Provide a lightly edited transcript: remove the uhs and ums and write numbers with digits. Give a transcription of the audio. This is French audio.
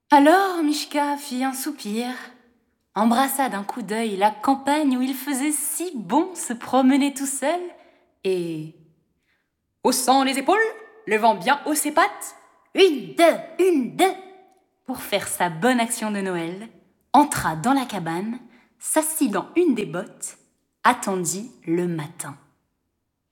Alors Mishka fit un soupir, embrassa d'un coup d'œil la campagne où il faisait si bon se promener tout seul, et, haussant les épaules, levant bien haut ses pattes, une, deux, pour faire sa bonne action de Noël, entra dans la cabane, s'assit dans une des bottes, attendit le matin.